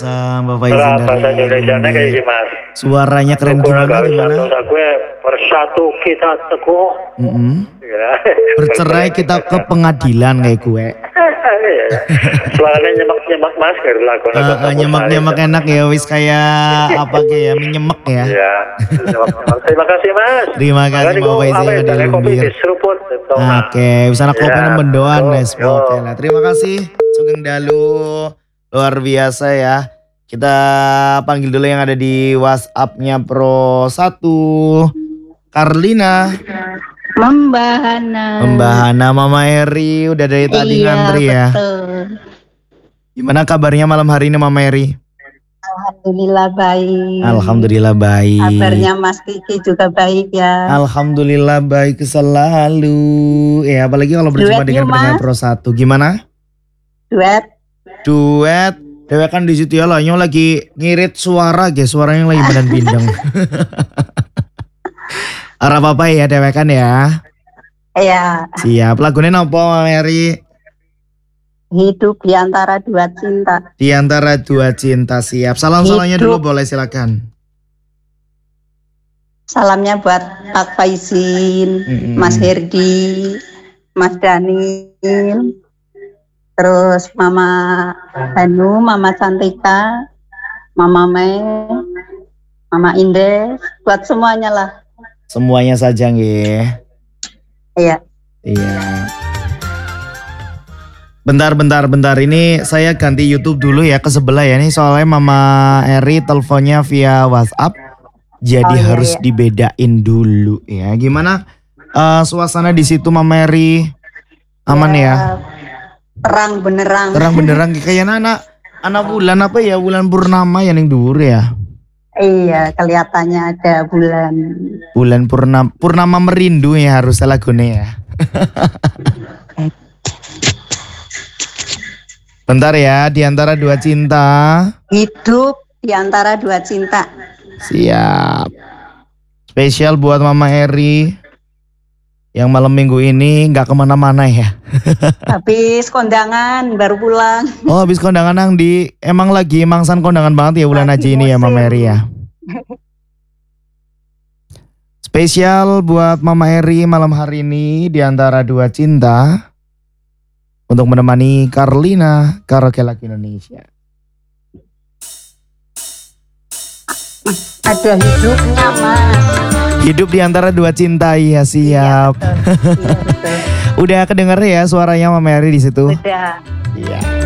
Mbak Faizin Bahasa dari Indonesia-nya kayak Gambir. gimana? Suaranya keren gimana? Gue bersatu kita teguh. Ya. Bercerai kita ke pengadilan kayak gue. Suaranya nyemak-nyemak mas dari lagu. Nyemak-nyemak enak ya, wis kayak apa kayak ya, menyemek ya. Iya, nyemak-nyemak. Terima kasih mas. Terima kasih Mbak Faizin di Lumbir. Oke, bisa nak kopi nang bendoan guys. Oke lah, terima kasih Sugeng Dalu. Luar biasa ya. Kita panggil dulu yang ada di WhatsApp-nya Pro 1. Karlina. Mbak Hana, Mama Eri udah dari tadi ngantri ya. Betul. Gimana kabarnya malam hari ini Mama Eri? Alhamdulillah baik. Alhamdulillah baik. Kabarnya Mas Kiki juga baik ya. Alhamdulillah baik selalu. Ya apalagi kalau berjumpa dengan pendengar Pro 1. Gimana? Duet. Dewe kan di situ ya lah, lagi ngirit suara guys, suaranya lagi badan bindeng. Arah apa ya Dewe kan ya? Iya. Siap. Lagunya apa Mama Eri? Hidup di antara dua cinta. Di antara dua cinta, siap. Salam-salamnya dulu boleh silakan. Salamnya buat Pak Faizin, Mas Herdi, Mas Daniel, terus Mama Hanu, Mama Cantika, Mama Mei, Mama Indes, buat semuanya lah. Semuanya saja nggih. Iya. Iya. Bentar. Ini saya ganti YouTube dulu ya ke sebelah ya. Nih soalnya Mama Eri teleponnya via WhatsApp. Jadi harus dibedain dulu ya. Gimana suasana di situ Mama Eri? Aman ya? Terang benerang. Terang benerang kayak anak bulan apa ya? Bulan purnama yang dhuwur ya. Iya, kelihatannya ada bulan. Bulan purnama merindu ya harus lagunya ya. Bentar ya, di antara dua cinta. Hidup di antara dua cinta. Siap. Spesial buat Mama Eri yang malam minggu ini nggak kemana-mana ya. Habis kondangan baru pulang. Oh habis kondangan emang lagi mangsan kondangan banget ya bulan haji ini ya Mama Eri ya. Spesial buat Mama Eri malam hari ini di antara dua cinta. Untuk menemani Karlina Karaoke Lagu Indonesia. Ada hidupnya mas. Hidup di antara dua cinta, ya siap. Iya, betul. Udah kedenger ya suaranya Mama Eri di situ? Udah. Iya.